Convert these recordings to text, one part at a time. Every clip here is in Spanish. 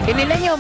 En el año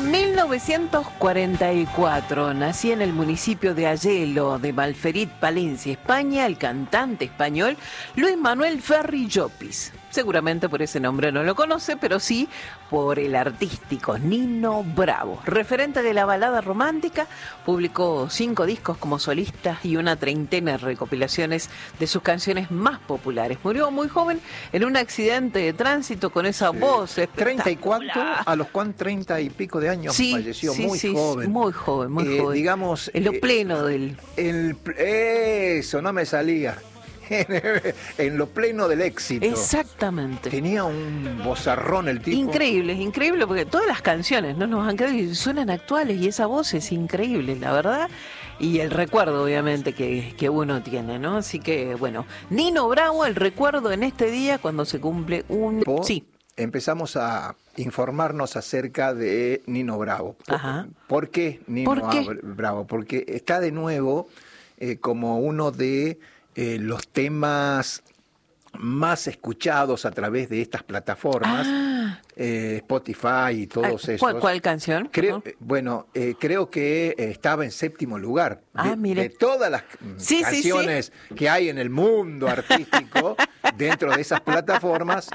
1944 nací en el municipio de Ayelo, de Malferit, Palencia, España, el cantante español Luis Manuel Ferri Llopis. Seguramente por ese nombre no lo conoce, pero sí por el artístico Nino Bravo. Referente de la balada romántica, publicó 5 discos como solista y una treintena de recopilaciones de sus canciones más populares. Murió muy joven en un accidente de tránsito con esa voz espectacular. ¿30 y cuánto? ¿A los cuántos? 30 y pico de años falleció, muy joven. Muy joven, muy joven. Digamos, en lo pleno del... Eso, no me salía. En lo pleno del éxito. Exactamente. Tenía un vozarrón el tipo. Increíble, porque todas las canciones no nos han quedado y suenan actuales y esa voz es increíble, la verdad. Y el recuerdo, obviamente, que uno tiene, ¿no? Así que, bueno, Nino Bravo, el recuerdo en este día cuando se cumple un... Sí. Empezamos a informarnos acerca de Nino Bravo. ¿Por qué Nino Bravo? Porque está de nuevo como uno de los temas más escuchados a través de estas plataformas, Spotify y todos esos. ¿Cuál canción? Creo que estaba en 7º lugar. De todas las canciones que hay en el mundo artístico, dentro de esas plataformas,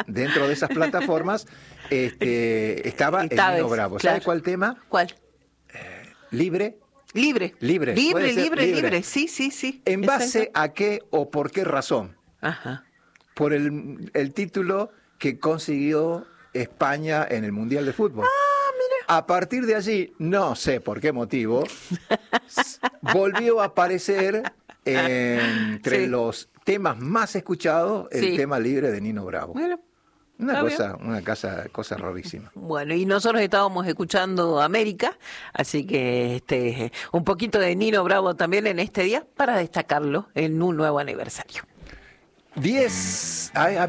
estaba el Nino Bravo. Claro. ¿Sabes cuál tema? ¿Cuál? Libre. Libre. Sí. ¿En base a qué o por qué razón? Por el título que consiguió España en el Mundial de Fútbol. Mira. A partir de allí, no sé por qué motivo, volvió a aparecer entre los temas más escuchados el tema Libre de Nino Bravo. Bueno. Una cosa rarísima. Bueno, y nosotros estábamos escuchando América, así que un poquito de Nino Bravo también en este día para destacarlo en un nuevo aniversario. 10